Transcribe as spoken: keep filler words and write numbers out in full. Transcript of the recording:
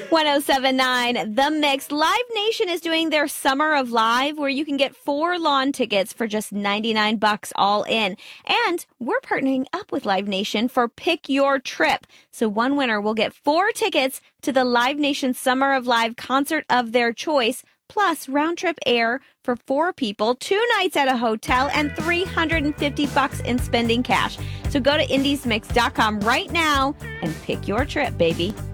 one oh seven point nine The Mix. Live Nation is doing their Summer of Live, where you can get four lawn tickets for just ninety-nine bucks all in. And we're partnering up with Live Nation for Pick Your Trip. So one winner will get four tickets to the Live Nation Summer of Live concert of their choice, plus round-trip air for four people, two nights at a hotel, and three hundred fifty bucks in spending cash. So go to indies mix dot com right now and pick your trip, baby.